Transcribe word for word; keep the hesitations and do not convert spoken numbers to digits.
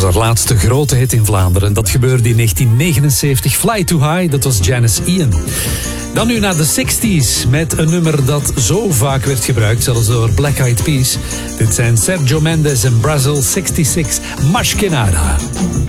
was haar laatste grote hit in Vlaanderen. Dat gebeurde in negentien negenenzeventig. Fly Too High, dat was Janis Ian. Dan nu naar de zestig's met een nummer dat zo vaak werd gebruikt, zelfs door Black Eyed Peas. Dit zijn Sergio Mendes en Brazil zesenzestig, Mas Que Nada.